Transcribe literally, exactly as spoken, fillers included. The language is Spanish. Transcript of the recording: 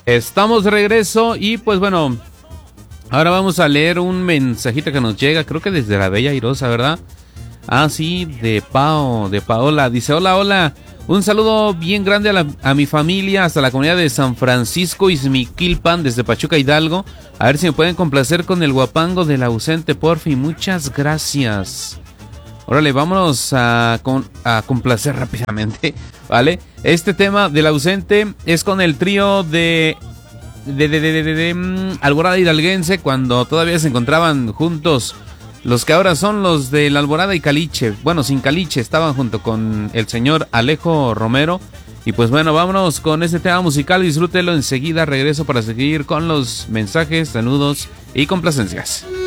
Estamos de regreso y pues bueno, ahora vamos a leer un mensajito que nos llega, creo que desde la Bella Airosa, ¿verdad? Ah, sí, de Pao, de Paola. Dice, hola, hola, un saludo bien grande a, la, a mi familia, hasta la comunidad de San Francisco Izmiquilpan, desde Pachuca, Hidalgo. A ver si me pueden complacer con el guapango del ausente, porfi. Muchas gracias. Órale, vámonos a, con, a complacer rápidamente, ¿vale? Este tema del ausente es con el trío de... De, de, de, de, de, de um, Alborada Hidalguense, cuando todavía se encontraban juntos los que ahora son los de la Alborada y Caliche. Bueno, sin Caliche, estaban junto con el señor Alejo Romero. Y pues bueno, vámonos con este tema musical, disfrútelo, enseguida regreso para seguir con los mensajes, saludos y complacencias.